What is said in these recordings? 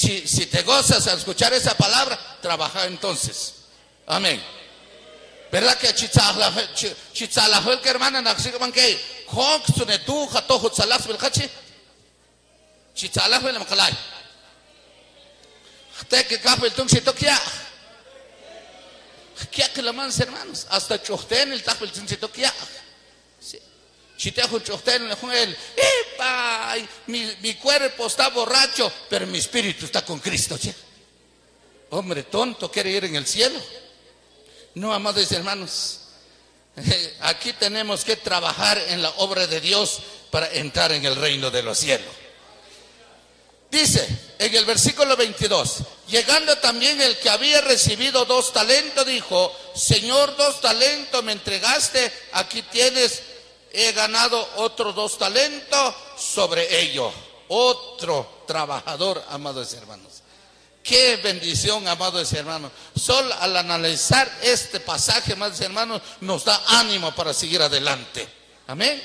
Si te gozas al escuchar esa palabra, trabaja entonces. Amén. ¿Verdad que chitzalajol que hermana naxigaman que hoxune tu jato hutzalax belhachi? Chitzalajol la makalay. Te que capel tung sitokia. ¿Qué que la mans hermanos? Hasta chochten el tapel tung sitokia. Si te hago chochten el ¡epa! Mi cuerpo está borracho, pero mi espíritu está con Cristo. ¿Sí? Hombre tonto, quiere ir en el cielo. No, amados hermanos, aquí tenemos que trabajar en la obra de Dios para entrar en el reino de los cielos. Dice en el versículo 22, llegando también el que había recibido 2 talentos, dijo: Señor, 2 talentos me entregaste, aquí tienes, he ganado otros 2 talentos sobre ello. Otro trabajador, amados hermanos. Qué bendición, amados hermanos. Solo al analizar este pasaje, amados hermanos, nos da ánimo para seguir adelante. Amén.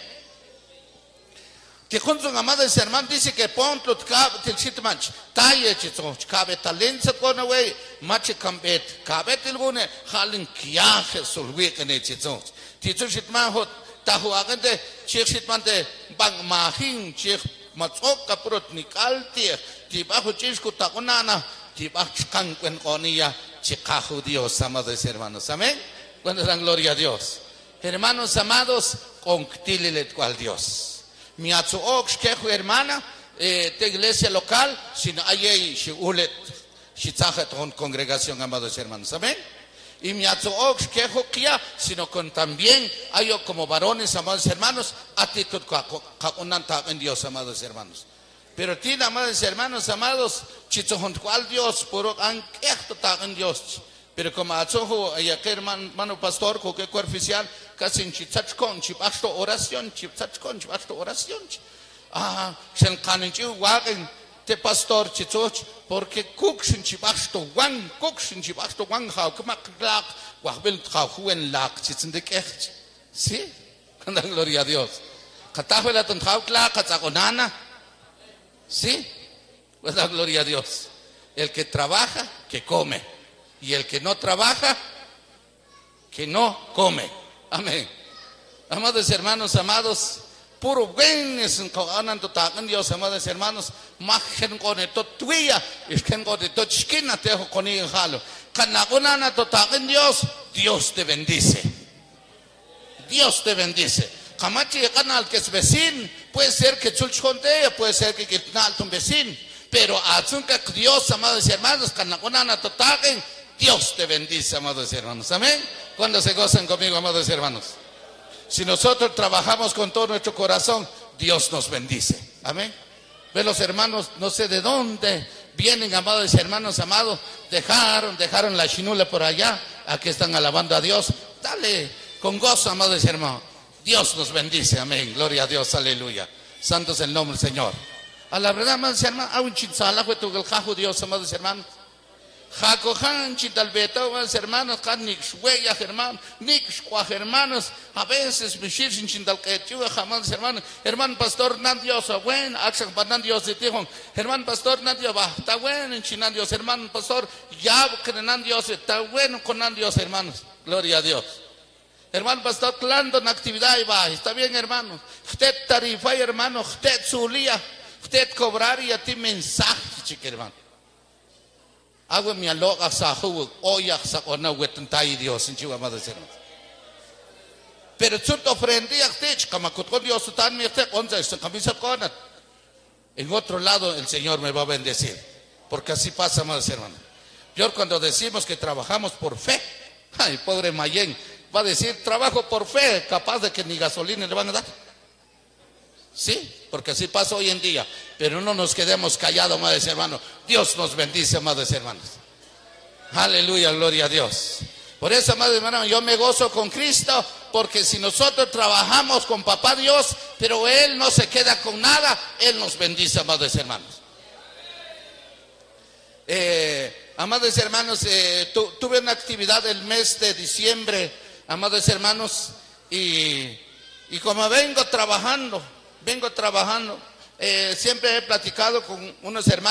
Que junto con amados hermanos dice que ponto til sitmanch taye chito cabe talento con away mache cambet cabe tilgune halin kiaje sulwi kene chito tito sitman hot tahuagante chik sitmante bang mahin chik matsok kaprot nikalti tibajo chisku takunana tibach kankwen konia chikahu Dios, amados hermanos. Amén. Cuando dan gloria a Dios. Hermanos amados, conctílilet cual Dios. Mi atzuok shkehu hermana de iglesia local, sino ayei shiulet shitzajet con congregación, amados hermanos. Amén. Y mi atzuok shkehu kia, sino con también ayo como varones, amados hermanos, actitud kakunanta en Dios, amados hermanos. Pero tiene, amados hermanos, amados, chitzojón cual Dios, por anquejo en Dios. Pero como atzojo, ya que hermano pastor, que cuerpo oficial, casi en chitzachcon, chipasto oración, chitzachcon, chipasto oración. Se encanenchiu wagen te pastor chitzoch, porque kukshin chipasto wang, hau, kemaklak, wahbel juen lak, chitzendekech. ¿Sí? Con la gloria a Dios. Katajuela ton hau klak, katzagonana. ¿Sí? Pues la gloria a Dios. El que trabaja, que come. Y el que no trabaja, que no come. Amén. Amados hermanos, amados, puro buenos en Dios, amados hermanos. Machen con esto tuya, es que con esto chiquina te dejo con el jalo. Canagonana total en Dios, Dios te bendice. Dios te bendice. Camachi canal que es vecino, puede ser que chulchonte, puede ser que quitnal un vecino, pero azunca Dios, amados hermanos, canagonana total, Dios te bendice, amados hermanos. Amén. Cuando se gozan conmigo, amados hermanos. Si nosotros trabajamos con todo nuestro corazón, Dios nos bendice. Amén. Ve los hermanos, no sé de dónde vienen, amados hermanos, amados, dejaron la chinula por allá, aquí están alabando a Dios. Dale con gozo, amados hermanos. Dios nos bendice, amén, gloria a Dios, aleluya. Santo es el nombre del Señor. A la verdad, amados hermanos, a un chitzala fue tu geljajo Dios, amados hermanos. Jacojan chitalbeta, amados hermanos, nixhueya, hermanos, nixhuaj, hermanos, a veces mishir sin chintalquetiu, amados hermanos, hermano pastor, nan Dios, buen, axan panan Dios de tijón, hermano pastor, nan Dios, va, está bueno en chinan Dios, hermano pastor, ya crenan Dios, está bueno con nan Dios, hermanos, gloria a Dios. Hermano pastor, clando en actividad y va, está bien, hermano. Usted tarifa, hermano, usted zulía, usted cobrar y a ti mensaje, chique, hermano. Hago mi aloga sahu, oya sakona wetentay Dios, en chihuahua, amados hermanos. Pero tú te ofrendí a usted, como con Dios, tan mi usted, camisa con. En otro lado, el Señor me va a bendecir, porque así pasa, amados hermanos. Yo cuando decimos que trabajamos por fe, ay, pobre Mayén, va a decir, trabajo por fe, capaz de que ni gasolina le van a dar. Sí, porque así pasa hoy en día. Pero no nos quedemos callados, amados hermanos. Dios nos bendice, amados hermanos. Aleluya, gloria a Dios. Por eso, amados hermanos, yo me gozo con Cristo, porque si nosotros trabajamos con Papá Dios, pero Él no se queda con nada, Él nos bendice, amados hermanos. Amados hermanos, tuve una actividad el mes de diciembre, amados hermanos, y como vengo trabajando, siempre he platicado con unos hermanos.